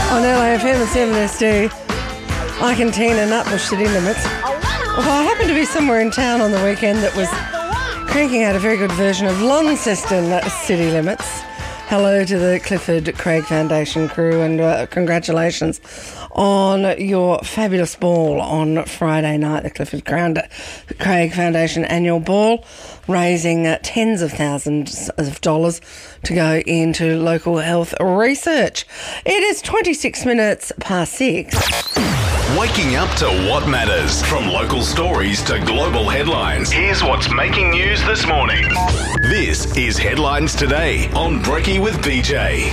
On LAFM and 7SD, Ike and Tina Nutbush City Limits. Well, I happened to be somewhere in town on the weekend that was cranking out a very good version of Launceston City Limits. Hello to the Clifford Craig Foundation crew and congratulations on your fabulous ball on Friday night, the Clifford Craig Foundation annual ball, raising tens of thousands of dollars to go into local health research. It is 26 minutes past 6. Waking up to what matters. From local stories to global headlines, here's what's making news this morning. This is Headlines Today on Brekkie with BJ.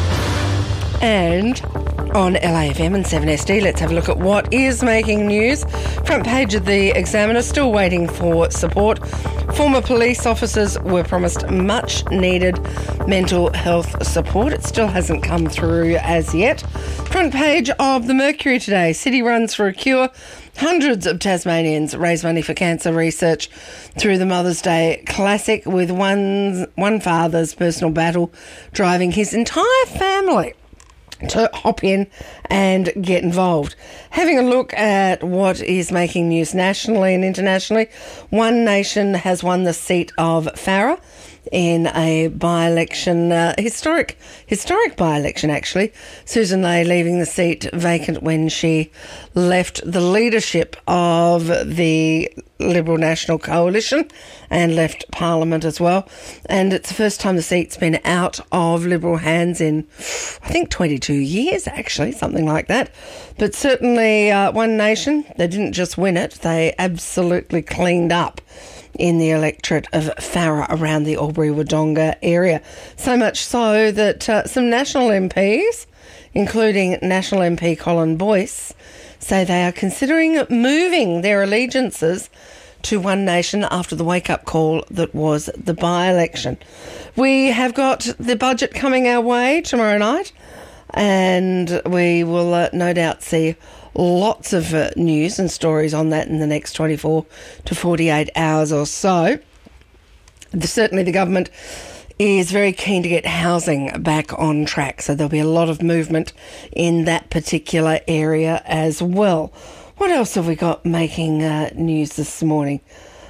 And on LAFM and 7SD, let's have a look at what is making news. Front page of the Examiner, still waiting for support. Former police officers were promised much needed mental health support. It still hasn't come through as yet. Front page of the Mercury today, City runs for a cure. Hundreds of Tasmanians raise money for cancer research through the Mother's Day Classic, with one father's personal battle driving his entire family to hop in and get involved. Having a look at what is making news nationally and internationally, One Nation has won the seat of Farrer in a by-election, historic by-election actually. Susan Ley leaving the seat vacant when she left the leadership of the Liberal National Coalition and left Parliament as well. And it's the first time the seat's been out of Liberal hands in, I think, 22 years actually, something like that. But certainly One Nation, they didn't just win it, they absolutely cleaned up in the electorate of Farrer around the Albury-Wodonga area. So much so that some National MPs, including National MP Colin Boyce, say they are considering moving their allegiances to One Nation after the wake-up call that was the by-election. We have got the budget coming our way tomorrow night, and we will no doubt see lots of news and stories on that in the next 24 to 48 hours or so. Certainly the government is very keen to get housing back on track, so there'll be a lot of movement in that particular area as well. What else have we got making news this morning?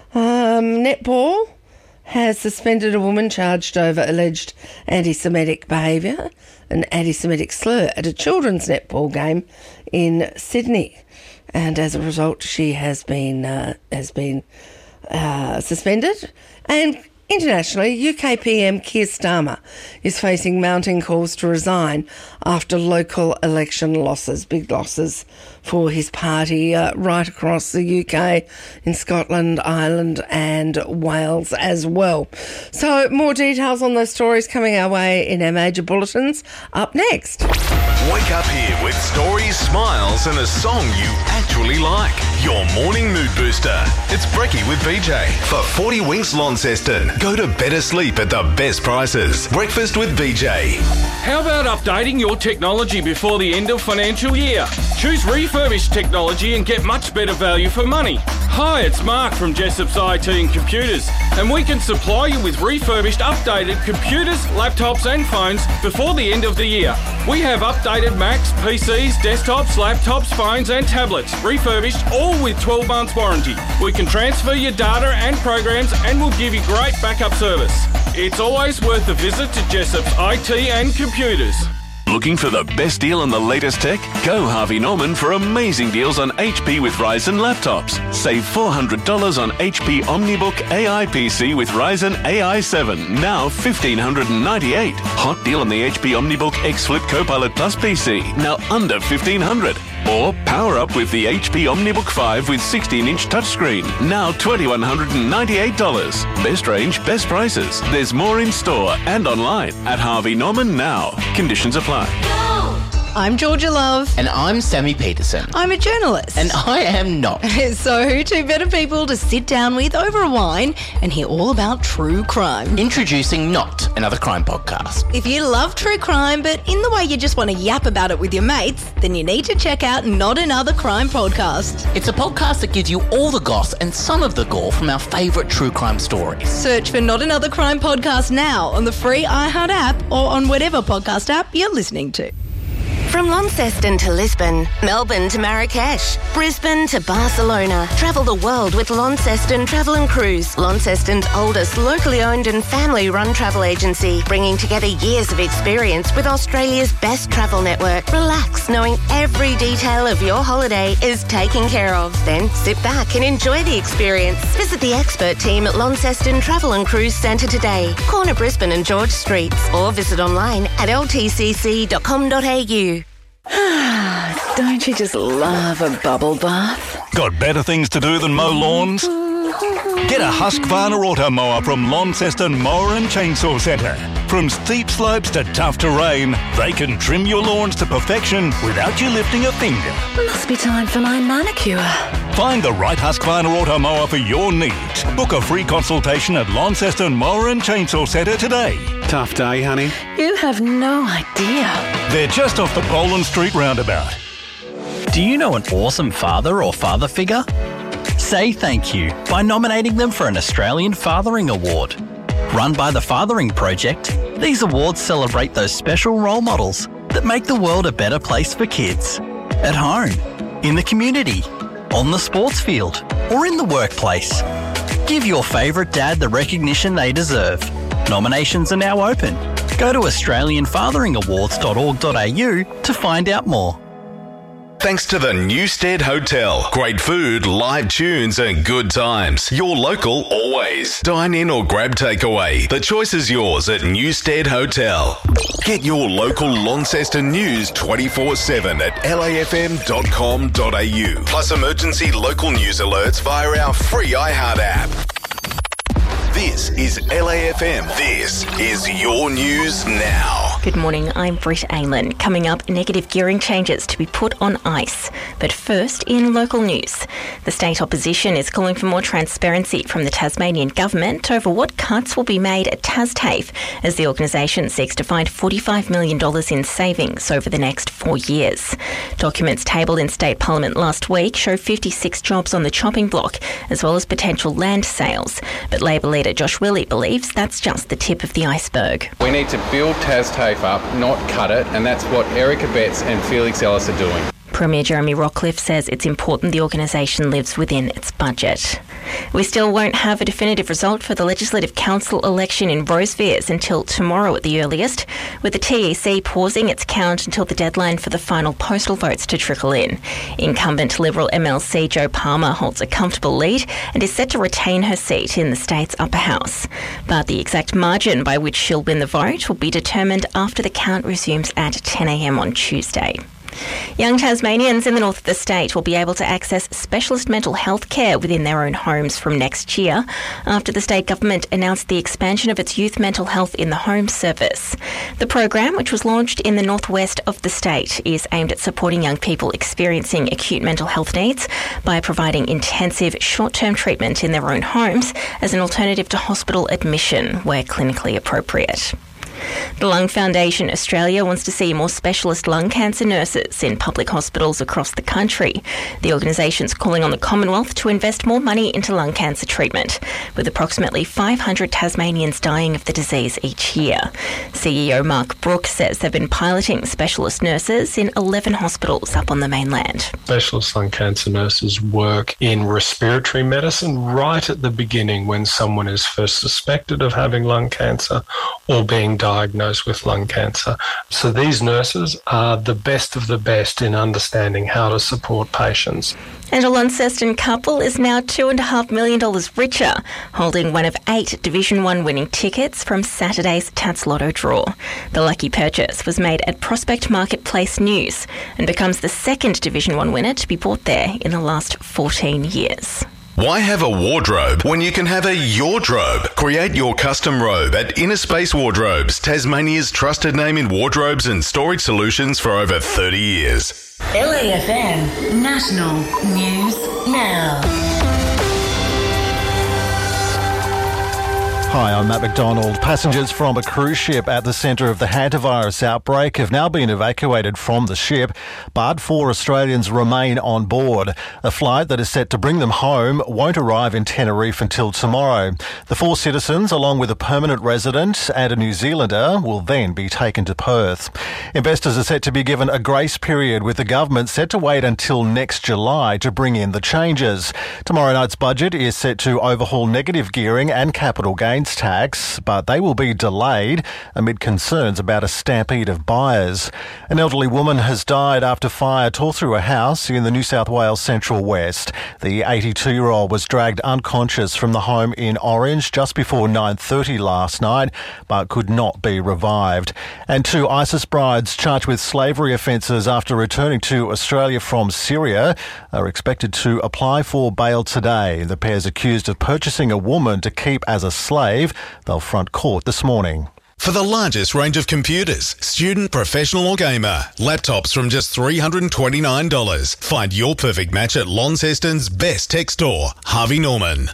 Netball has suspended a woman charged over alleged anti-Semitic behaviour, an anti-Semitic slur at a children's netball game in Sydney, and as a result she has been suspended. And internationally, UK PM Keir Starmer is facing mounting calls to resign after local election losses, big losses for his party right across the UK, in Scotland, Ireland and Wales as well. So more details on those stories coming our way in our major bulletins up next. Wake up here with stories, smiles and a song you actually like. Your morning mood booster. It's Brekkie with BJ. For 40 Winks Launceston, go to better sleep at the best prices. Breakfast with BJ. How about updating your technology before the end of financial year? Choose refurbished technology and get much better value for money. Hi, it's Mark from Jessop's IT and Computers, and we can supply you with refurbished, updated computers, laptops and phones before the end of the year. We have updated Macs, PCs, desktops, laptops, phones and tablets, refurbished, all with 12 months warranty. We can transfer your data and programs and we'll give you great backup service. It's always worth a visit to Jessop's IT and Computers. Looking for the best deal on the latest tech? Go Harvey Norman for amazing deals on HP with Ryzen laptops. Save $400 on HP OmniBook AI PC with Ryzen AI 7, now $1,598. Hot deal on the HP OmniBook X Flip Copilot Plus PC, now under $1,500. Or power up with the HP OmniBook 5 with 16-inch touchscreen, now $2,198. Best range, best prices. There's more in store and online at Harvey Norman now. Conditions apply. I'm Georgia Love. And I'm Sammy Peterson. I'm a journalist. And I am not. So who two better people to sit down with over a wine and hear all about true crime? Introducing Not Another Crime Podcast. If you love true crime, but in the way you just want to yap about it with your mates, then you need to check out Not Another Crime Podcast. It's a podcast that gives you all the goss and some of the gore from our favourite true crime stories. Search for Not Another Crime Podcast now on the free iHeart app or on whatever podcast app you're listening to. From Launceston to Lisbon, Melbourne to Marrakesh, Brisbane to Barcelona. Travel the world with Launceston Travel and Cruise, Launceston's oldest locally owned and family-run travel agency, bringing together years of experience with Australia's best travel network. Relax, knowing every detail of your holiday is taken care of. Then sit back and enjoy the experience. Visit the expert team at Launceston Travel and Cruise Centre today, corner Brisbane and George Streets, or visit online at ltcc.com.au. Don't you just love a bubble bath? Got better things to do than mow lawns? Get a Husqvarna Auto Mower from Launceston Mower and Chainsaw Centre. From steep slopes to tough terrain, they can trim your lawns to perfection without you lifting a finger. Must be time for my manicure. Find the right Husqvarna Auto Mower for your needs. Book a free consultation at Launceston Mower and Chainsaw Centre today. Tough day, honey. You have no idea. They're just off the Boland Street roundabout. Do you know an awesome father or father figure? Say thank you by nominating them for an Australian Fathering Award. Run by the Fathering Project, these awards celebrate those special role models that make the world a better place for kids. At home, in the community, on the sports field, or in the workplace. Give your favourite dad the recognition they deserve. Nominations are now open. Go to australianfatheringawards.org.au to find out more. Thanks to the Newstead Hotel. Great food, live tunes and good times. Your local always. Dine in or grab takeaway. The choice is yours at Newstead Hotel. Get your local Launceston news 24/7 at lafm.com.au. Plus emergency local news alerts via our free iHeart app. This is LAFM. This is your news now. Good morning, I'm Britt Aylan. Coming up, negative gearing changes to be put on ice. But first, in local news, the state opposition is calling for more transparency from the Tasmanian government over what cuts will be made at TasTAFE as the organisation seeks to find $45 million in savings over the next 4 years. Documents tabled in State Parliament last week show 56 jobs on the chopping block, as well as potential land sales. But Labor leader Josh Willey believes that's just the tip of the iceberg. We need to build TasTAFE up, not cut it, and that's what Erica Betts and Felix Ellis are doing. Premier Jeremy Rockcliffe says it's important the organisation lives within its budget. We still won't have a definitive result for the Legislative Council election in Rosevears until tomorrow at the earliest, with the TEC pausing its count until the deadline for the final postal votes to trickle in. Incumbent Liberal MLC Jo Palmer holds a comfortable lead and is set to retain her seat in the state's upper house. But the exact margin by which she'll win the vote will be determined after the count resumes at 10 a.m. on Tuesday. Young Tasmanians in the north of the state will be able to access specialist mental health care within their own homes from next year after the state government announced the expansion of its youth mental health in the home service. The program, which was launched in the northwest of the state, is aimed at supporting young people experiencing acute mental health needs by providing intensive short-term treatment in their own homes as an alternative to hospital admission where clinically appropriate. The Lung Foundation Australia wants to see more specialist lung cancer nurses in public hospitals across the country. The organisation's calling on the Commonwealth to invest more money into lung cancer treatment, with approximately 500 Tasmanians dying of the disease each year. CEO Mark Brooks says they've been piloting specialist nurses in 11 hospitals up on the mainland. Specialist lung cancer nurses work in respiratory medicine right at the beginning when someone is first suspected of having lung cancer or being diagnosed with lung cancer. So these nurses are the best of the best in understanding how to support patients. And a Launceston couple is now $2.5 million richer, holding one of 8 Division 1 winning tickets from Saturday's Tats Lotto draw. The lucky purchase was made at Prospect Marketplace News and becomes the second Division 1 winner to be bought there in the last 14 years. Why have a wardrobe when you can have a yardrobe? Create your custom robe at Inner Space Wardrobes, Tasmania's trusted name in wardrobes and storage solutions for over 30 years. LAFM National News Now. Hi, I'm Matt McDonald. Passengers from a cruise ship at the centre of the hantavirus outbreak have now been evacuated from the ship, but 4 Australians remain on board. A flight that is set to bring them home won't arrive in Tenerife until tomorrow. The 4 citizens, along with a permanent resident and a New Zealander, will then be taken to Perth. Investors are set to be given a grace period, with the government set to wait until next July to bring in the changes. Tomorrow night's budget is set to overhaul negative gearing and capital gains tax, but they will be delayed amid concerns about a stampede of buyers. An elderly woman has died after fire tore through a house in the New South Wales Central West. The 82-year-old was dragged unconscious from the home in Orange just before 9:30 last night, but could not be revived. And 2 ISIS brides charged with slavery offences after returning to Australia from Syria are expected to apply for bail today. The pair's accused of purchasing a woman to keep as a slave. They'll front court this morning. For the largest range of computers, student, professional or gamer, laptops from just $329. Find your perfect match at Launceston's best tech store, Harvey Norman.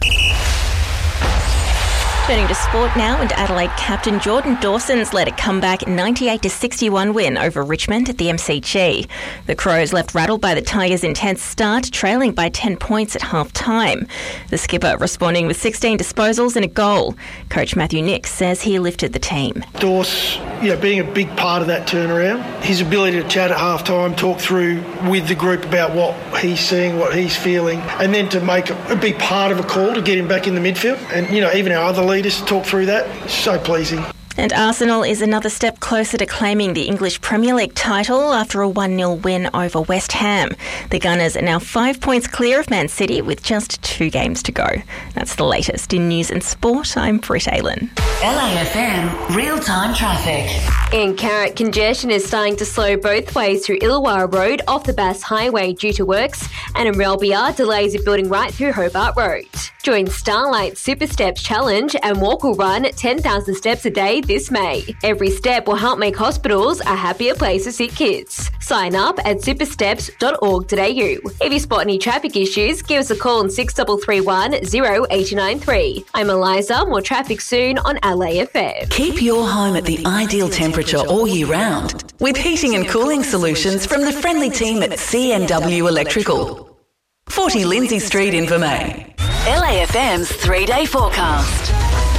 Turning to sport now, and Adelaide captain Jordan Dawson's led a comeback 98-61 win over Richmond at the MCG. The Crows left rattled by the Tigers' intense start, trailing by 10 points at half-time. The skipper responding with 16 disposals and a goal. Coach Matthew Nix says he lifted the team. Dawes, being a big part of that turnaround, his ability to chat at half-time, talk through with the group about what he's seeing, what he's feeling, and then to make a big part of a call to get him back in the midfield. And, even our other leaders talk through that. So pleasing. And Arsenal is another step closer to claiming the English Premier League title after a 1-0 win over West Ham. The Gunners are now 5 points clear of Man City with just 2 games to go. That's the latest in news and sport. I'm Britt Aylen. LAFM real-time traffic. In Carrot, congestion is starting to slow both ways through Illawarra Road off the Bass Highway due to works, and in Relbia, delays are building right through Hobart Road. Join Starlight Super Steps Challenge and walk or run 10,000 steps a day this May. Every step will help make hospitals a happier place to see kids. Sign up at supersteps.org.au. If you spot any traffic issues, give us a call on 6331 0893. I'm Eliza. More traffic soon on LAFM. Keep your home at the ideal temperature all year round with heating and cooling solutions from the friendly team at CNW Electrical. 40 Lindsay Street, Invermay. LAFM's 3-day forecast.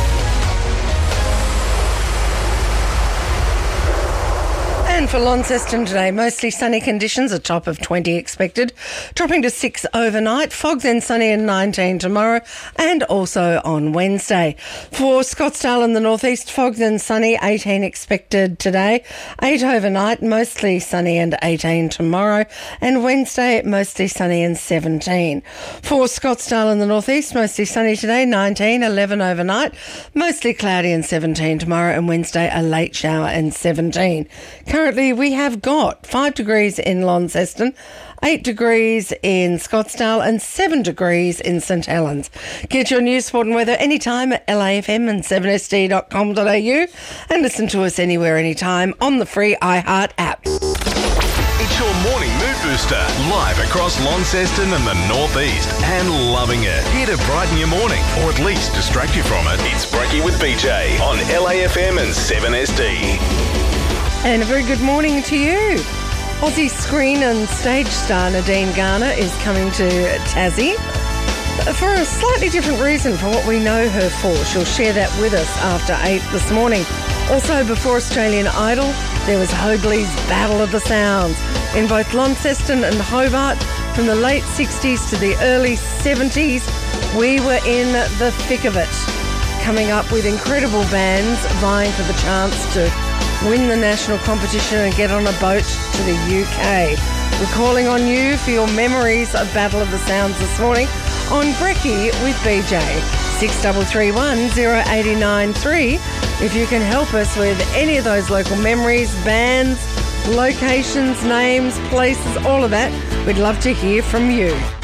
And for Launceston today, mostly sunny conditions, a top of 20 expected, dropping to 6 overnight, fog then sunny and 19 tomorrow and also on Wednesday. For Scottsdale in the northeast, fog then sunny, 18 expected today, 8 overnight, mostly sunny and 18 tomorrow, and Wednesday mostly sunny and 17. For Scottsdale in the northeast, mostly sunny today, 19, 11 overnight, mostly cloudy and 17 tomorrow, and Wednesday a late shower and 17. Currently, we have got 5 degrees in Launceston, 8 degrees in Scottsdale and 7 degrees in St Helens. Get your news, sport and weather anytime at LAFM and 7sd.com.au and listen to us anywhere, anytime on the free iHeart app. It's your morning mood booster, live across Launceston and the northeast, and loving it. Here to brighten your morning, or at least distract you from it. It's Brekkie with BJ on LAFM and 7SD. And a very good morning to you. Aussie screen and stage star Nadine Garner is coming to Tassie for a slightly different reason from what we know her for. She'll share that with us after 8 this morning. Also, before Australian Idol, there was Hoadley's Battle of the Sounds in both Launceston and Hobart. From the late 60s to the early 70s, we were in the thick of it, coming up with incredible bands vying for the chance to win the national competition and get on a boat to the UK. We're calling on you for your memories of Battle of the Sounds this morning on Brekkie with BJ. 6331 0893. If you can help us with any of those local memories, bands, locations, names, places, all of that, we'd love to hear from you.